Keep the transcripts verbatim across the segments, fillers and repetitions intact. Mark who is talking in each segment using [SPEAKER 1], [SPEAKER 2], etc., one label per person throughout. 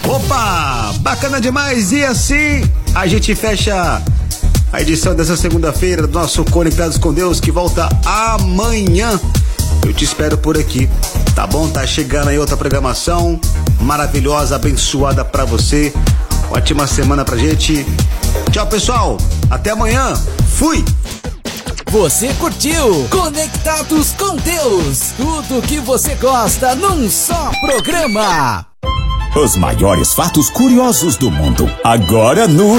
[SPEAKER 1] Opa, bacana demais, e assim a gente fecha a edição dessa segunda-feira do nosso Conectados com Deus, que volta amanhã. Eu te espero por aqui, tá bom? Tá chegando aí outra programação maravilhosa, abençoada pra você. Ótima semana pra gente. Tchau, pessoal, até amanhã. Fui!
[SPEAKER 2] Você curtiu Conectados com Deus, tudo que você gosta num só programa.
[SPEAKER 3] Os maiores fatos curiosos do mundo, agora no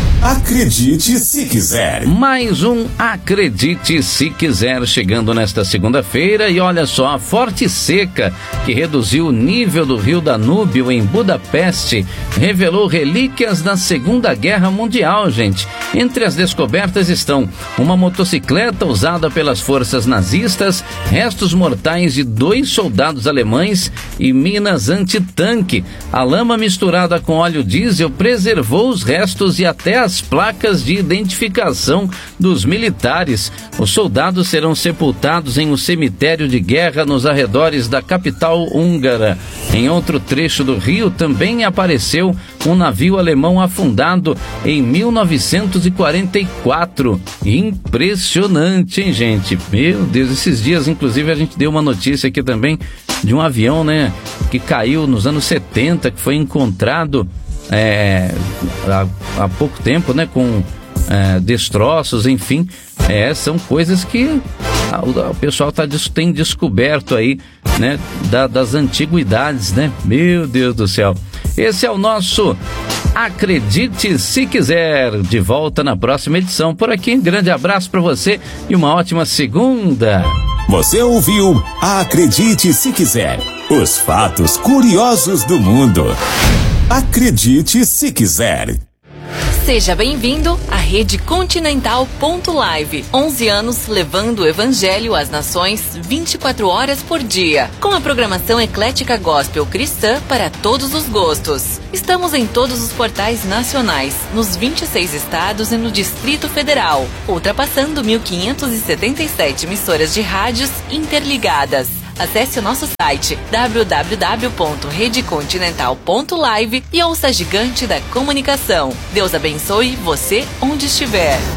[SPEAKER 3] Acredite Se Quiser.
[SPEAKER 4] Mais um Acredite Se Quiser chegando nesta segunda-feira, e olha só, a forte seca que reduziu o nível do rio Danúbio em Budapeste revelou relíquias da Segunda Guerra Mundial, gente. Entre as descobertas estão uma motocicleta usada pelas forças nazistas, restos mortais de dois soldados alemães e minas antitanque. A lama misturada com óleo diesel preservou os restos e até as placas de identificação dos militares. Os soldados serão sepultados em um cemitério de guerra nos arredores da capital húngara. Em outro trecho do rio também apareceu um navio alemão afundado em mil novecentos e quarenta e quatro. Impressionante, hein, gente? Meu Deus, esses dias, inclusive, a gente deu uma notícia aqui também de um avião, né, que caiu nos anos setenta, que foi encontrado É, há, há pouco tempo, né, com é, destroços, enfim, é, são coisas que a, o pessoal tá, tem descoberto aí, né, da, das antiguidades, né, meu Deus do céu. Esse é o nosso Acredite Se Quiser, de volta na próxima edição por aqui. Um grande abraço para você e uma ótima segunda.
[SPEAKER 3] Você ouviu Acredite Se Quiser, os fatos curiosos do mundo. Acredite Se Quiser.
[SPEAKER 5] Seja bem-vindo à Rede Continental ponto live. onze anos levando o evangelho às nações vinte e quatro horas por dia. Com a programação eclética gospel cristã para todos os gostos. Estamos em todos os portais nacionais, nos vinte e seis estados e no Distrito Federal, ultrapassando mil quinhentas e setenta e sete emissoras de rádios interligadas. Acesse o nosso site w w w ponto rede continental ponto live e ouça a gigante da comunicação. Deus abençoe você onde estiver.